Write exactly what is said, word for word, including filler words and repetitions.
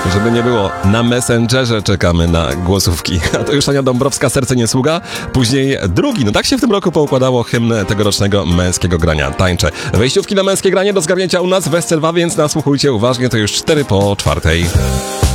Żeby nie było, na Messengerze czekamy na głosówki. A to już Ania Dąbrowska, Serce nie sługa. Później drugi, no tak się w tym roku poukładało hymn tegorocznego męskiego grania. Tańcze. Wejściówki na męskie granie do zgarnięcia u nas w S C dwa, więc nasłuchujcie uważnie, to już cztery po czwartej.